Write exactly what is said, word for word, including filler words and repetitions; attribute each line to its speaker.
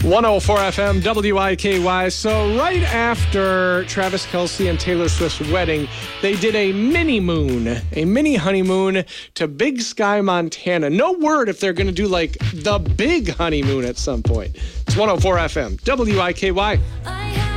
Speaker 1: one oh four F M, W I K Y. So right after Travis Kelce and Taylor Swift's wedding, they did a mini moon, a mini honeymoon to Big Sky, Montana. No word if they're going to do like the big honeymoon at some point. It's one oh four F M, W I K Y.